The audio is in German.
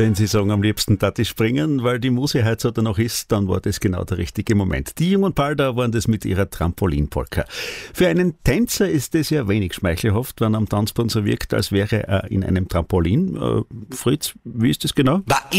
Wenn Sie sagen, am liebsten Tati springen, weil die Muse heute so danach ist, dann war das genau der richtige Moment. Die jungen Palder waren das mit ihrer Trampolinpolka. Für einen Tänzer ist das ja wenig schmeichelhaft, wenn am Tanzband so wirkt, als wäre er in einem Trampolin. Fritz, wie ist das genau?